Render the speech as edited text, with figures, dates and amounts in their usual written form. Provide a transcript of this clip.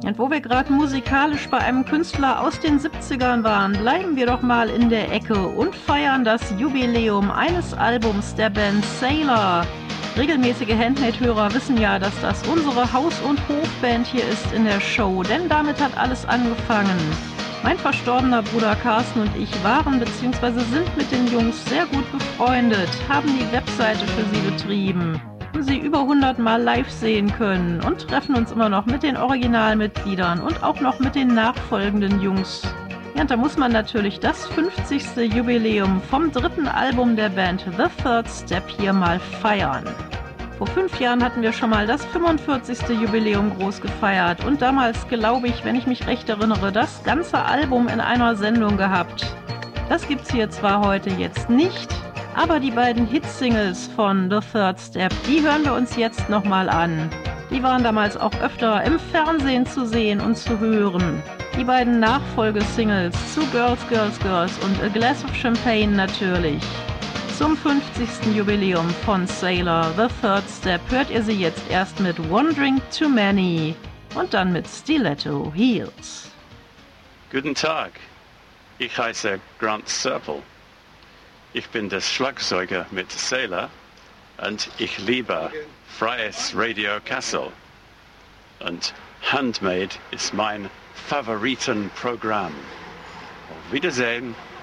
Und wo wir gerade musikalisch bei einem Künstler aus den 70ern waren, bleiben wir doch mal in der Ecke und feiern das Jubiläum eines Albums der Band Sailor. Regelmäßige Handmade-Hörer wissen ja, dass das unsere Haus- und Hofband hier ist in der Show, denn damit hat alles angefangen. Mein verstorbener Bruder Carsten und ich waren bzw. sind mit den Jungs sehr gut befreundet, haben die Webseite für sie betrieben, haben sie über 100 Mal live sehen können und treffen uns immer noch mit den Originalmitgliedern und auch noch mit den nachfolgenden Jungs. Ja, und da muss man natürlich das 50. Jubiläum vom dritten Album der Band The Third Step hier mal feiern. Vor 5 Jahren hatten wir schon mal das 45. Jubiläum groß gefeiert und damals, glaube ich, wenn ich mich recht erinnere, das ganze Album in einer Sendung gehabt. Das gibt's hier zwar heute jetzt nicht, aber die beiden Hitsingles von The Third Step, die hören wir uns jetzt nochmal an. Die waren damals auch öfter im Fernsehen zu sehen und zu hören. Die beiden Nachfolgesingles zu Girls, Girls, Girls und A Glass of Champagne natürlich. Zum 50. Jubiläum von Sailor, The Third Step, hört ihr sie jetzt erst mit One Drink Too Many und dann mit Stiletto Heels. Guten Tag, ich heiße Grant Serple. Ich bin der Schlagzeuger mit Sailor und ich liebe Freies Radio Kassel. Und Handmade ist mein Favoritenprogramm. Auf Wiedersehen.